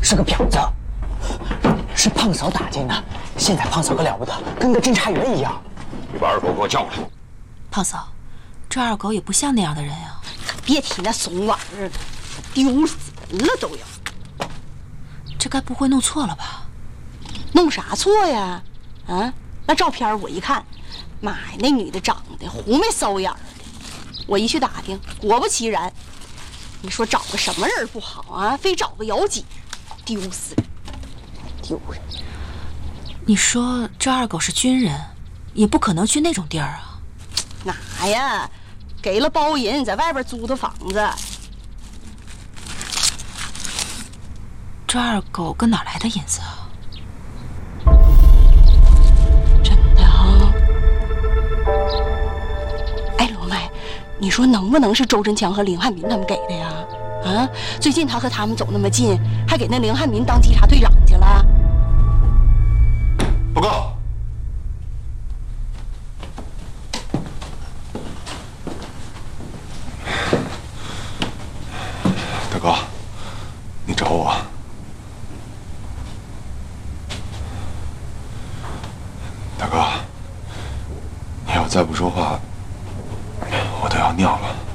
是个婊子，是胖嫂打进的。现在胖嫂可了不得，跟个侦查员一样。 你把二狗给我叫来。 胖嫂，这二狗也不像那样的人呀。 可别提那怂玩意儿了，丢死人了都要。 这该不会弄错了吧？ 弄啥错呀？啊，那照片我一看，妈呀，那女的长得狐媚骚眼儿的。我一去打听，果不其然。你说找个什么人不好啊？非找个姚姐，丢死人，丢人！ 你说这二狗是军人，也不可能去那种地儿啊。 哪呀？给了包银，在外边租的房子。 这二狗跟哪来的银子啊？ 真的啊？哎，罗麦，你说能不能是周振强和林汉民他们给的呀？啊，最近他和他们走那么近，还给那林汉民当稽查队长去了。 报告。大哥，你找我。大哥，你要再不说话，我都要尿了。